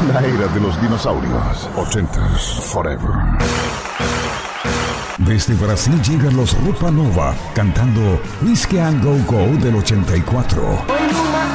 La era de los dinosaurios. 80s forever. Desde Brasil llegan los Rupa Nova cantando Whiskey and Go Go del 84.